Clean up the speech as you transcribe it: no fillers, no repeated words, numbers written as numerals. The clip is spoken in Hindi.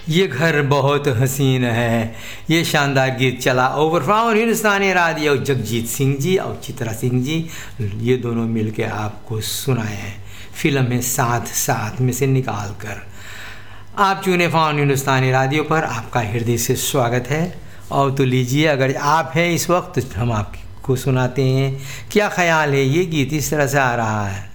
ये घर बहुत हसीन है, ये शानदार गीत चला ओवर फ्रॉम हिंदुस्तानी राडियो। जगजीत सिंह जी और चित्रा सिंह जी ये दोनों मिलके आपको सुनाए हैं, फिल्म है साथ साथ में से निकाल कर। आप चुने फॉन हिंदुस्तानी राडियो पर आपका हृदय से स्वागत है। और तो लीजिए, अगर आप हैं इस वक्त तो हम आपको सुनाते हैं। क्या ख्याल है, ये गीत इस तरह से आ रहा है।